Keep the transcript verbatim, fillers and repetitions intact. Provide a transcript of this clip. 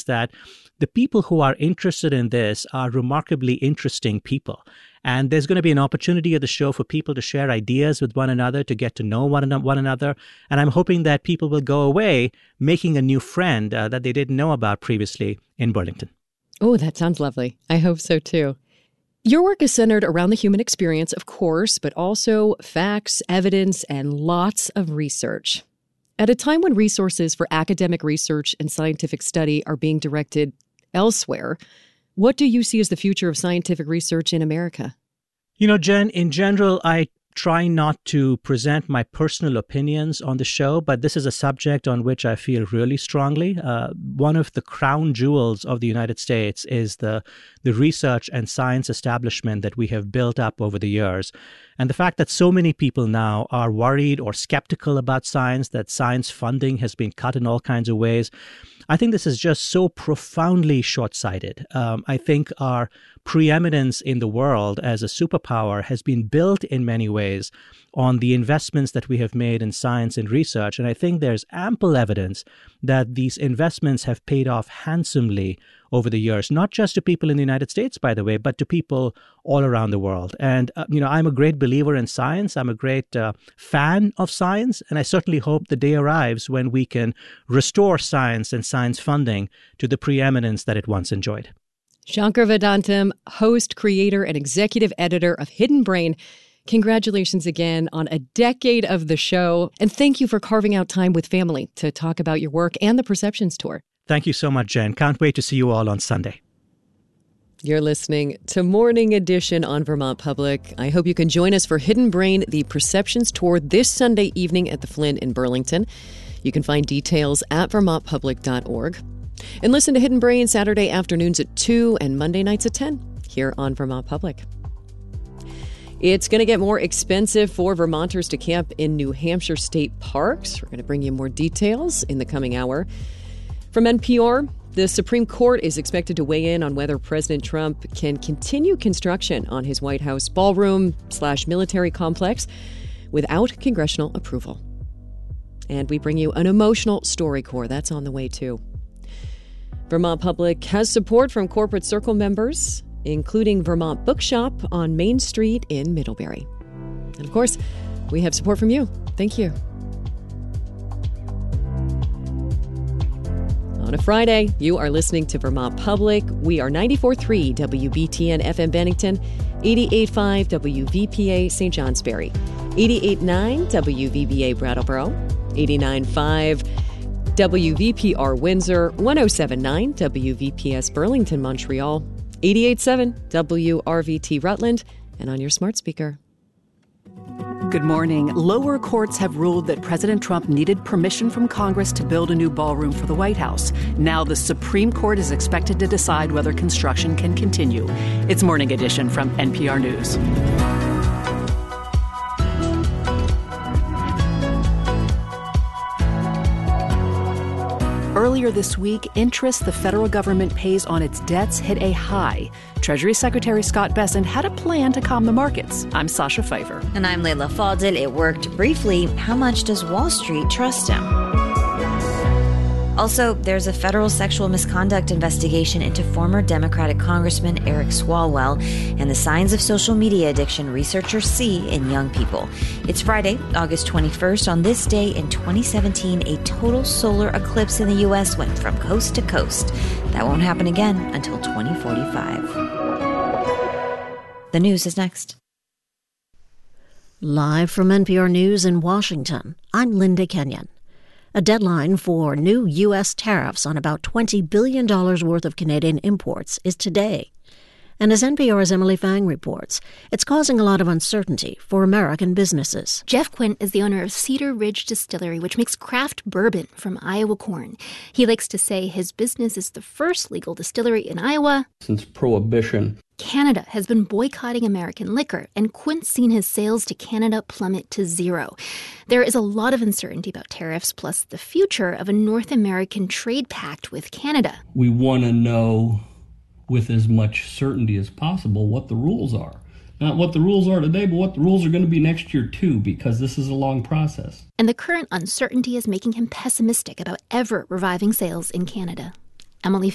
that the people who are interested in this are remarkably interesting people. And there's going to be an opportunity at the show for people to share ideas with one another, to get to know one, an- one another. And I'm hoping that people will go away making a new friend uh, that they didn't know about previously in Burlington. Oh, that sounds lovely. I hope so, too. Your work is centered around the human experience, of course, but also facts, evidence, and lots of research. At a time when resources for academic research and scientific study are being directed elsewhere, what do you see as the future of scientific research in America? You know, Jen, in general, I try not to present my personal opinions on the show, but this is a subject on which I feel really strongly. Uh, one of the crown jewels of the United States is the, the research and science establishment that we have built up over the years. And the fact that so many people now are worried or skeptical about science, that science funding has been cut in all kinds of ways, I think this is just so profoundly short-sighted. Um, I think our preeminence in the world as a superpower has been built in many ways on the investments that we have made in science and research. And I think there's ample evidence that these investments have paid off handsomely over the years, not just to people in the United States, by the way, but to people all around the world. And, uh, you know, I'm a great believer in science. I'm a great uh, fan of science. And I certainly hope the day arrives when we can restore science and science funding to the preeminence that it once enjoyed. Shankar Vedantam, host, creator, and executive editor of Hidden Brain. Congratulations again on a decade of the show. And thank you for carving out time with family to talk about your work and the Perceptions Tour. Thank you so much, Jen. Can't wait to see you all on Sunday. You're listening to Morning Edition on Vermont Public. I hope you can join us for Hidden Brain, the Perceptions Tour, this Sunday evening at the Flynn in Burlington. You can find details at vermont public dot org. And listen to Hidden Brain Saturday afternoons at two and Monday nights at ten here on Vermont Public. It's going to get more expensive for Vermonters to camp in New Hampshire state parks. We're going to bring you more details in the coming hour. From N P R, the Supreme Court is expected to weigh in on whether President Trump can continue construction on his White House ballroom slash military complex without congressional approval. And we bring you an emotional StoryCorps. That's on the way, too. Vermont Public has support from Corporate Circle members, including Vermont Bookshop on Main Street in Middlebury. And of course, we have support from you. Thank you. On a Friday, you are listening to Vermont Public. We are ninety-four point three W B T N F M Bennington, eighty-eight point five W V P A Saint Johnsbury, eighty-eight point nine W V B A Brattleboro, eighty-nine point five W V P R Windsor, one oh seven point nine W V P S Burlington, Montreal, eighty-eight point seven W R V T Rutland, and on your smart speaker. Good morning. Lower courts have ruled that President Trump needed permission from Congress to build a new ballroom for the White House. Now the Supreme Court is expected to decide whether construction can continue. It's Morning Edition from N P R News. Earlier this week, interest the federal government pays on its debts hit a high. Treasury Secretary Scott Bessent had a plan to calm the markets. I'm Sasha Pfeiffer. And I'm Leila Fadel. It worked briefly. How much does Wall Street trust him? Also, there's a federal sexual misconduct investigation into former Democratic Congressman Eric Swalwell and the signs of social media addiction researchers see in young people. It's Friday, August twenty-first. On this day in twenty seventeen, a total solar eclipse in the U S went from coast to coast. That won't happen again until twenty forty-five. The news is next. Live from N P R News in Washington, I'm Linda Kenyon. A deadline for new U S tariffs on about twenty billion dollars worth of Canadian imports is today. And as N P R's Emily Fang reports, it's causing a lot of uncertainty for American businesses. Jeff Quint is the owner of Cedar Ridge Distillery, which makes craft bourbon from Iowa corn. He likes to say his business is the first legal distillery in Iowa since Prohibition. Canada has been boycotting American liquor, and Quint's seen his sales to Canada plummet to zero. There is a lot of uncertainty about tariffs, plus the future of a North American trade pact with Canada. We want to know with as much certainty as possible what the rules are. Not what the rules are today, but what the rules are going to be next year too, because this is a long process. And the current uncertainty is making him pessimistic about ever reviving sales in Canada. Emily